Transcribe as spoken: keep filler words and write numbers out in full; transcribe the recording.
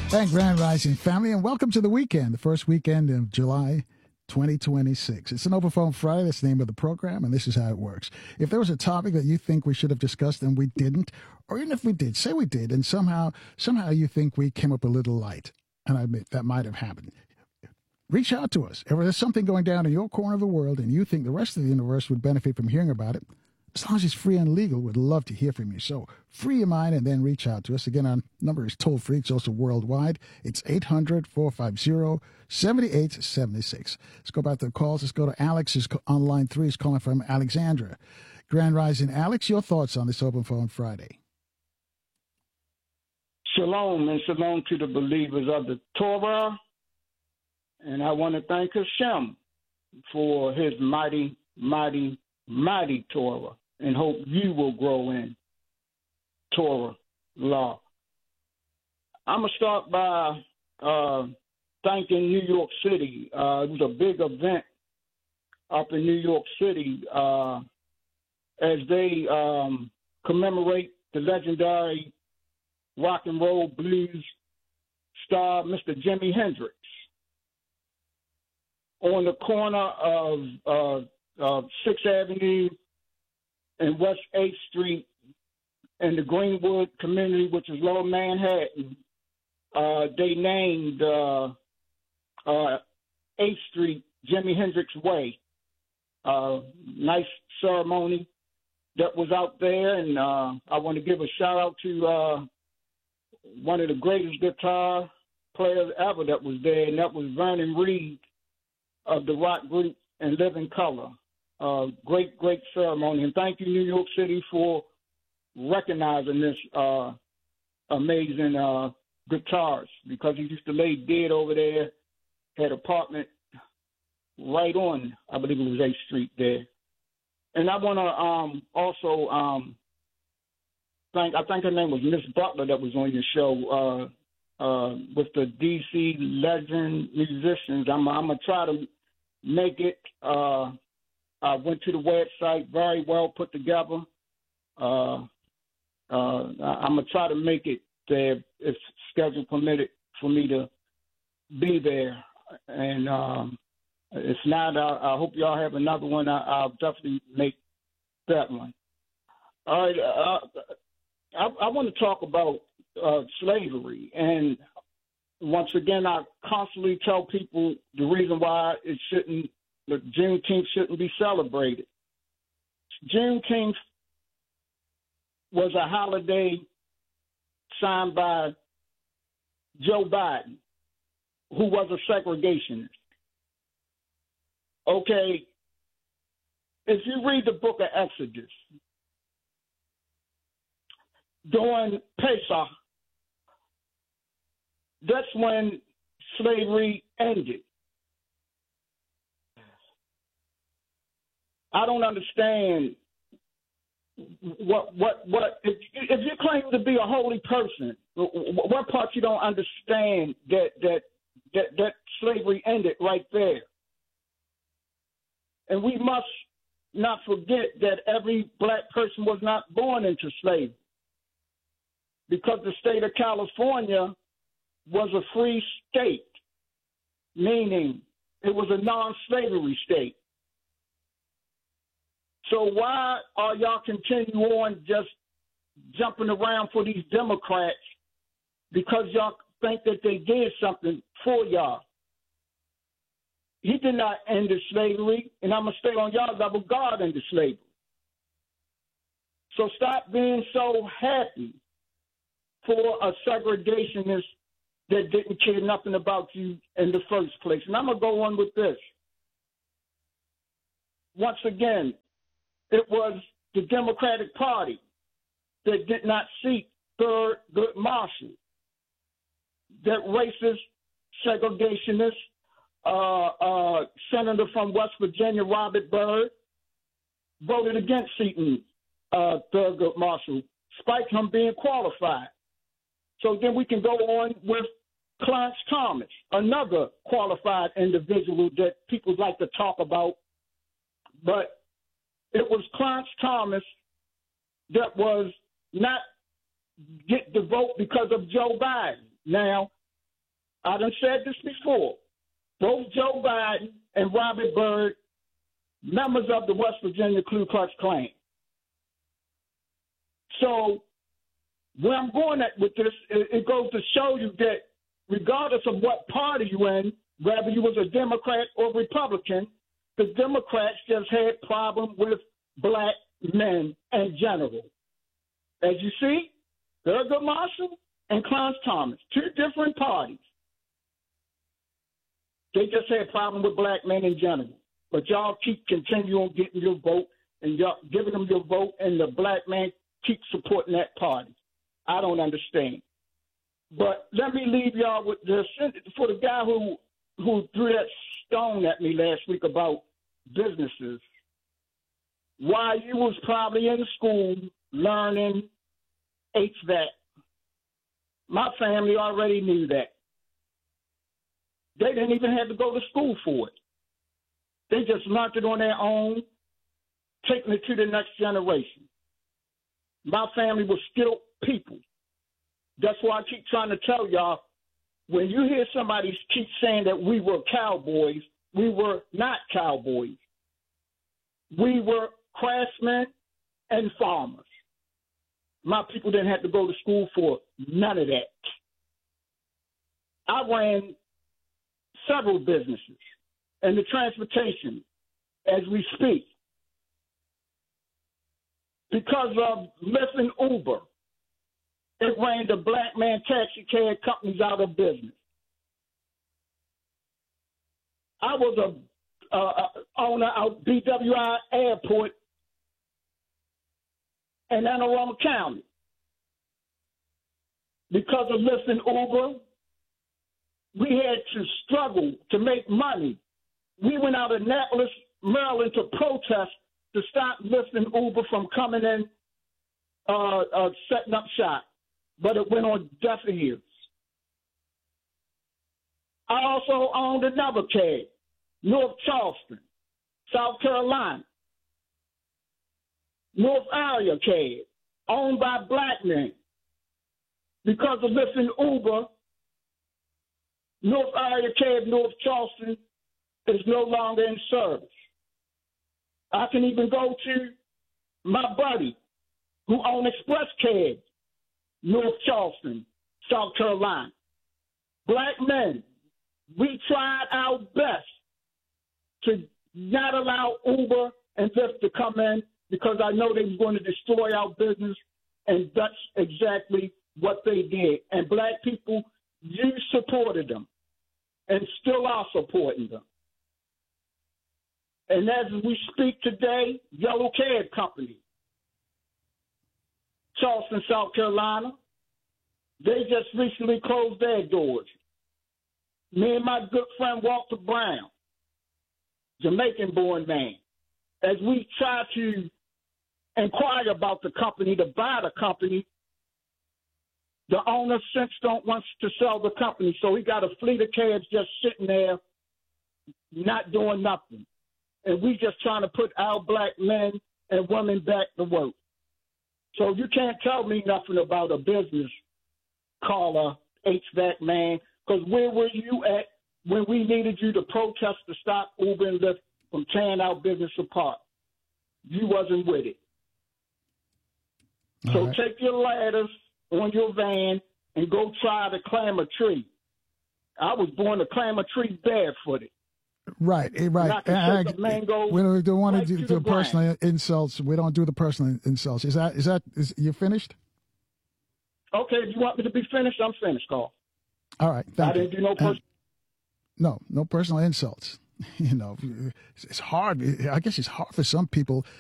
Thank Grand Rising family, and welcome to the weekend, the first weekend of July twenty twenty-six. It's an Open Phone Friday. That's the name of the program, and this is how it works. If there was a topic that you think we should have discussed and we didn't, or even if we did, say we did, and somehow somehow you think we came up a little light, and I admit that might have happened, reach out to us. If there's something going down in your corner of the world and you think the rest of the universe would benefit from hearing about it, as long as it's free and legal, we'd love to hear from you. So free your mind and then reach out to us. Again, our number is toll free. It's also worldwide. It's eight hundred, four five zero, seven eight seven six. Let's go back to the calls. Let's go to Alex, who's on line three. He's calling from Alexandria. Grand Rising. Alex, your thoughts on this Open Phone Friday? Shalom, and shalom to the believers of the Torah. And I want to thank Hashem for his mighty, mighty, mighty Torah, and hope you will grow in Torah law. I'm going to start by uh, thanking New York City. Uh, it was a big event up in New York City uh, as they um, commemorate the legendary rock and roll blues star, Mister Jimi Hendrix. On the corner of uh, uh, sixth Avenue and West eighth Street in the Greenwood community, which is Lower Manhattan, uh, they named uh, uh, eighth Street Jimi Hendrix Way. Uh, nice ceremony that was out there, and uh, I want to give a shout-out to uh, one of the greatest guitar players ever that was there, and that was Vernon Reid of the rock group In Living Color. Uh, great, great ceremony. And thank you, New York City, for recognizing this uh, amazing uh, guitarist, because he used to lay dead over there, had an apartment right on, I believe it was eighth Street there. And I want to um, also um, thank, I think her name was Miss Butler that was on your show, uh, uh, with the D C legend musicians. I'm, I'm going to try to make it. Uh, I went to the website, very well put together. Uh, uh, I'm going to try to make it there if schedule permitted for me to be there. And um, if not, I, I hope y'all have another one. I, I'll definitely make that one. All right. Uh, I, I want to talk about uh, slavery. And once again, I constantly tell people the reason why it shouldn't, the Juneteenth shouldn't be celebrated. Juneteenth was a holiday signed by Joe Biden, who was a segregationist. Okay, if you read the book of Exodus, during Pesach, that's when slavery ended. I don't understand what what what if, if you claim to be a holy person, what part you don't understand that that that that slavery ended right there. And we must not forget that every black person was not born into slavery, because the state of California was a free state, meaning it was a non-slavery state. So why are y'all continue on just jumping around for these Democrats because y'all think that they did something for y'all? He did not end the slavery, and I'm going to stay on y'all level. God ended slavery. So stop being so happy for a segregationist that didn't care nothing about you in the first place. And I'm going to go on with this. Once again, it was the Democratic Party that did not seek Thurgood Marshall, that racist, segregationist, uh, uh, senator from West Virginia, Robert Byrd, voted against seeking uh, Thurgood Marshall, despite him being qualified. So then we can go on with Clarence Thomas, another qualified individual that people like to talk about. But it was Clarence Thomas that was not get the vote because of Joe Biden. Now, I done said this before. Both Joe Biden and Robert Byrd, members of the West Virginia Ku Klux Klan. So where I'm going at with this, it, it goes to show you that regardless of what party you're in, whether you was a Democrat or Republican, the Democrats just had problems with black men in general. As you see, Thurgood Marshall and Clarence Thomas, two different parties. They just had problems with black men in general. But y'all keep continuing getting your vote and y'all giving them your vote, and the black man keeps supporting that party. I don't understand. But let me leave y'all with this. For the guy who, who threw that stone at me last week about businesses, while you was probably in school learning H V A C, my family already knew that. They didn't even have to go to school for it. They just learned it on their own, taking it to the next generation. My family was skilled people. That's why I keep trying to tell y'all, when you hear somebody keep saying that we were cowboys, we were not cowboys. We were craftsmen and farmers. My people didn't have to go to school for none of that. I ran several businesses and the transportation as we speak. Because of Lyft and Uber, it ran the black man taxi cab companies out of business. I was a, a, a owner of B W I Airport in Anne Arundel County. Because of Lyft and Uber, we had to struggle to make money. We went out of Annapolis, Maryland to protest to stop Lyft and Uber from coming in, uh, uh, setting up shop. But it went on deaf ears. I also owned another cab, North Charleston, South Carolina. North Area cab, owned by black men. Because of Lyft and Uber, North Area cab, North Charleston, is no longer in service. I can even go to my buddy who owned Express Cab, North Charleston, South Carolina. Black men, we tried our best to not allow Uber and Lyft to come in because I know they were going to destroy our business, and that's exactly what they did. And black people, you supported them and still are supporting them. And as we speak today, Yellow Cab Company, Charleston, South Carolina, they just recently closed their doors. Me and my good friend Walter Brown, Jamaican-born man, as we try to inquire about the company, to buy the company, the owner since don't want to sell the company, so he got a fleet of cabs just sitting there, not doing nothing. And we just trying to put our black men and women back to work. So you can't tell me nothing about a business caller, H V A C man, because where were you at when we needed you to protest to stop Uber and Lyft from tearing our business apart? You wasn't with it. All so right. Take your ladders on your van and go try to climb a tree. I was born to climb a tree barefooted. Right, right. I, I, we don't, don't want right to do the personal insults. We don't do the personal insults. Is that is that is you finished? Okay, if you want me to be finished, I'm finished, Carl. All right, thank I you. didn't do no personal. Uh, no, no personal insults. You know, it's hard. I guess it's hard for some people